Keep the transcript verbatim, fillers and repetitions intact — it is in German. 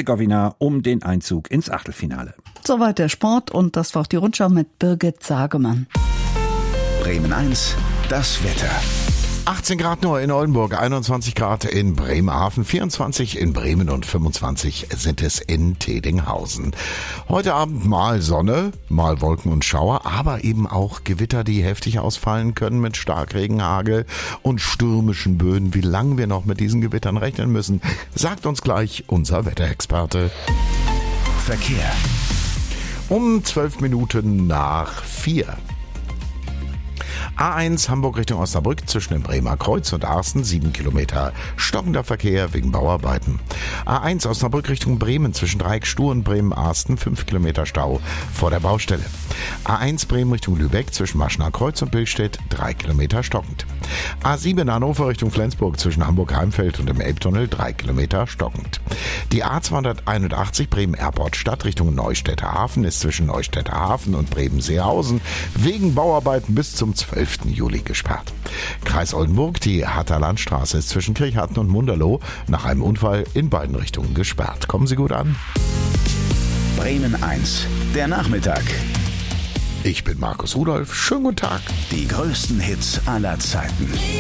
Bosnien-Herzegowina um den Einzug ins Achtelfinale. Soweit der Sport und das war auch die Rundschau mit Birgit Sagemann. Bremen eins, das Wetter. achtzehn Grad nur in Oldenburg, einundzwanzig Grad in Bremerhaven, vierundzwanzig in Bremen und fünfundzwanzig sind es in Tedinghausen. Heute Abend mal Sonne, mal Wolken und Schauer, aber eben auch Gewitter, die heftig ausfallen können mit Starkregen, Hagel und stürmischen Böen. Wie lange wir noch mit diesen Gewittern rechnen müssen, sagt uns gleich unser Wetterexperte. Verkehr. Um zwölf Minuten nach vier. A eins Hamburg Richtung Osnabrück zwischen dem Bremer Kreuz und Arsten, sieben Kilometer stockender Verkehr wegen Bauarbeiten. A eins Osnabrück Richtung Bremen zwischen Dreieck Stur und Bremen-Arsten, fünf Kilometer Stau vor der Baustelle. A eins Bremen Richtung Lübeck zwischen Maschener Kreuz und Billstedt, drei Kilometer stockend. A sieben Hannover Richtung Flensburg zwischen Hamburg-Heimfeld und dem Elbtunnel, drei Kilometer stockend. Die A zweihunderteinundachtzig Bremen-Airport-Stadt Richtung Neustädter Hafen ist zwischen Neustädter Hafen und Bremen-Seehausen wegen Bauarbeiten bis zum zwölften Juli gesperrt. Kreis Oldenburg, die Harter Landstraße ist zwischen Kirchharten und Munderloh nach einem Unfall in beiden Richtungen gesperrt. Kommen Sie gut an. Bremen eins, der Nachmittag. Ich bin Markus Rudolph. Schönen guten Tag. Die größten Hits aller Zeiten.